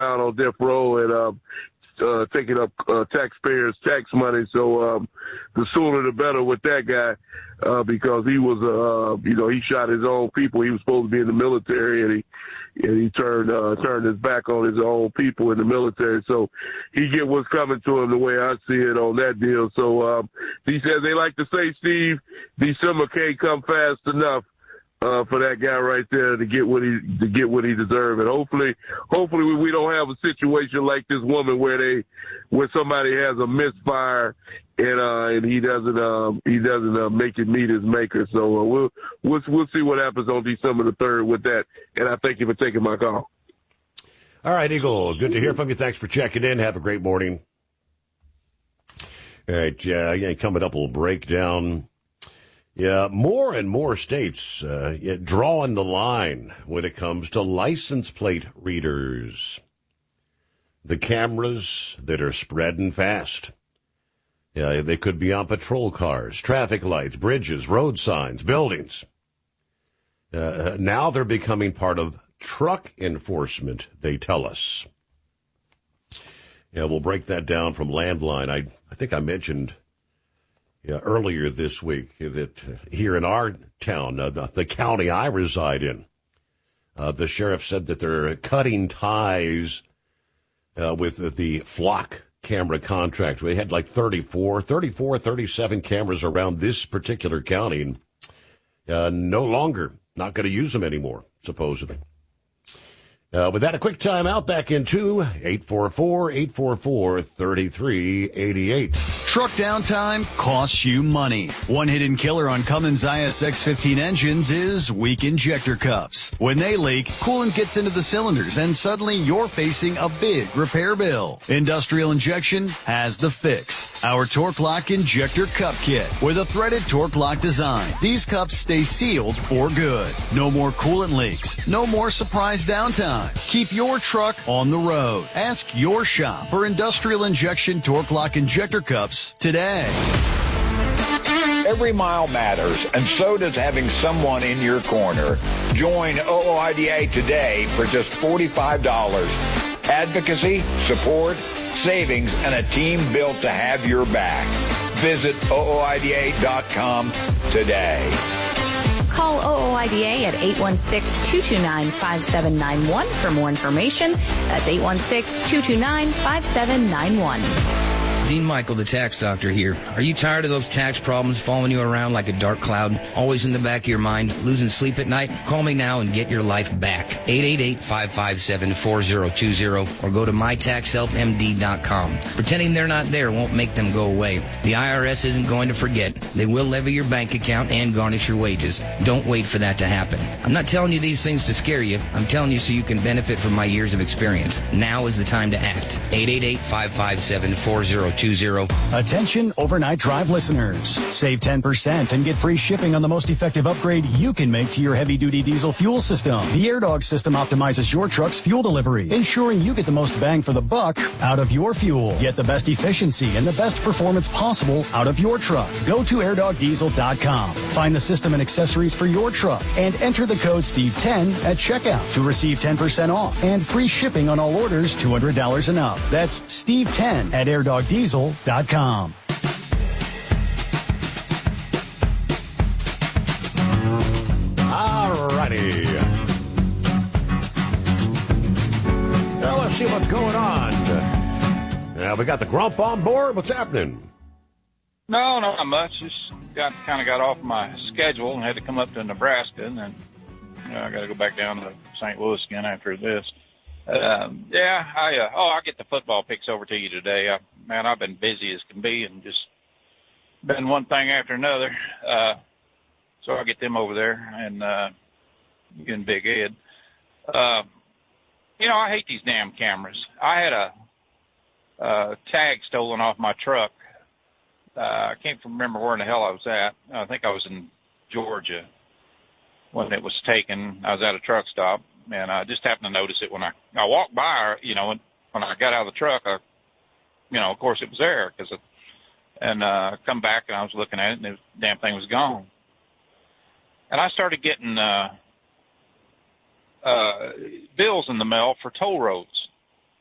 down on death row and taking up taxpayers' tax money. So the sooner the better with that guy, because he was, he shot his own people. He was supposed to be in the military, and he turned his back on his own people in the military. So he get what's coming to him the way I see it on that deal. So he says they like to say, Steve, December can't come fast enough. For that guy right there to get what he deserves, and hopefully we don't have a situation like this woman where somebody has a misfire and he doesn't make it meet his maker. So we'll see what happens on December the 3rd with that. And I thank you for taking my call. All right, Eagle. Good to hear from you. Thanks for checking in. Have a great morning. All right, coming up, we'll break down. Yeah, more and more states drawing the line when it comes to license plate readers. The cameras that are spreading fast. Yeah, they could be on patrol cars, traffic lights, bridges, road signs, buildings. Now they're becoming part of truck enforcement, they tell us. Yeah, we'll break that down from Landline. I think I mentioned earlier this week that here in our town, the county I reside in, the sheriff said that they're cutting ties with the Flock camera contract. We had like 37 cameras around this particular county, and no longer, not going to use them anymore, supposedly. With that, a quick timeout. Back in 844-844-3388. Truck downtime costs you money. One hidden killer on Cummins ISX-15 engines is weak injector cups. When they leak, coolant gets into the cylinders, and suddenly you're facing a big repair bill. Industrial Injection has the fix. Our Torque Lock Injector Cup Kit with a threaded Torque Lock design. These cups stay sealed for good. No more coolant leaks. No more surprise downtime. Keep your truck on the road. Ask your shop for Industrial Injection Torque Lock Injector Cups today. Every mile matters, and so does having someone in your corner. Join OOIDA today for just $45. Advocacy, support, savings, and a team built to have your back. Visit OOIDA.com today. Call OOIDA at 816-229-5791 for more information. That's 816-229-5791. Dean Michael, the tax doctor here. Are you tired of those tax problems following you around like a dark cloud, always in the back of your mind, losing sleep at night? Call me now and get your life back. 888-557-4020 or go to mytaxhelpmd.com. Pretending they're not there won't make them go away. The IRS isn't going to forget. They will levy your bank account and garnish your wages. Don't wait for that to happen. I'm not telling you these things to scare you. I'm telling you so you can benefit from my years of experience. Now is the time to act. 888-557-4020. Attention overnight drive listeners. Save 10% and get free shipping on the most effective upgrade you can make to your heavy-duty diesel fuel system. The AirDog system optimizes your truck's fuel delivery, ensuring you get the most bang for the buck out of your fuel. Get the best efficiency and the best performance possible out of your truck. Go to airdogdiesel.com. Find the system and accessories for your truck and enter the code Steve10 at checkout to receive 10% off and free shipping on all orders $200 and up. That's Steve10 at airdogdiesel.com. Alrighty. Now let's see what's going on. Now we got the Grump on board. What's happening? No, not much. Just got off my schedule and had to come up to Nebraska, and then I got to go back down to St. Louis again after this. I'll get the football picks over to you today. I've been busy as can be and just been one thing after another. So I'll get them over there and getting Big Ed. I hate these damn cameras. I had a tag stolen off my truck. I can't remember where in the hell I was at. I think I was in Georgia when it was taken. I was at a truck stop. And I just happened to notice it when I walked by, when I got out of the truck, of course it was there and come back and I was looking at it and the damn thing was gone. And I started getting, bills in the mail for toll roads.